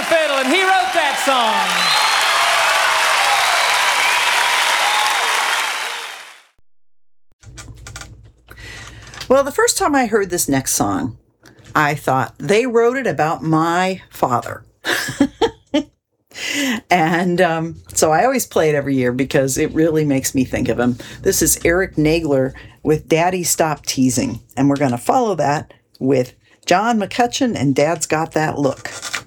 the fiddle, and he wrote that song. Well, the first time I heard this next song, I thought they wrote it about my father. And so I always play it every year because it really makes me think of him. This is Eric Nagler with Daddy Stop Teasing. And we're going to follow that with John McCutcheon and Dad's Got That Look.